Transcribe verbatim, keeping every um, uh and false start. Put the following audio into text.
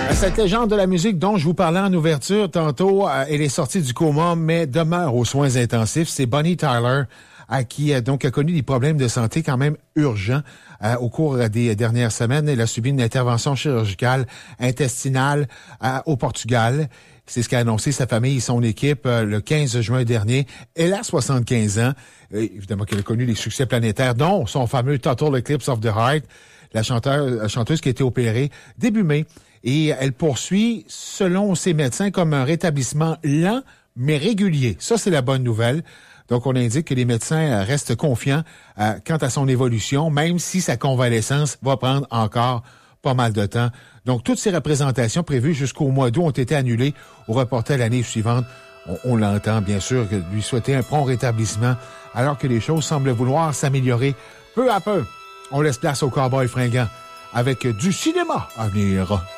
Cette légende de la musique dont je vous parlais en ouverture tantôt, euh, elle est sortie du coma, mais demeure aux soins intensifs. C'est Bonnie Tyler, à qui euh, donc a connu des problèmes de santé quand même urgents euh, au cours des dernières semaines. Elle a subi une intervention chirurgicale intestinale euh, au Portugal. C'est ce qu'a annoncé sa famille et son équipe euh, le quinze juin dernier. Elle a soixante-quinze ans. Euh, évidemment qu'elle a connu des succès planétaires, dont son fameux Total Eclipse of the Heart, la, chanteur, la chanteuse qui a été opérée début mai. Et elle poursuit, selon ses médecins, comme un rétablissement lent, mais régulier. Ça, c'est la bonne nouvelle. Donc, on indique que les médecins restent confiants euh, quant à son évolution, même si sa convalescence va prendre encore pas mal de temps. Donc, toutes ces représentations prévues jusqu'au mois d'août ont été annulées ou reportées l'année suivante. On, on l'entend, bien sûr, que lui souhaiter un prompt rétablissement, alors que les choses semblent vouloir s'améliorer peu à peu. On laisse place au Cowboy fringant avec du cinéma à venir.